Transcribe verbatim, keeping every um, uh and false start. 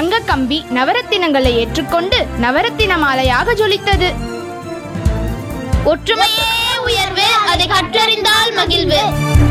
தங்க கம்பி நவரத்தினங்களை ஏற்றுக்கொண்டு நவரத்தின மாலையாக ஜொலித்தது. ஒற்றுமையே உயர்வு, அதை கற்றறிந்தால் மகிழ்வு.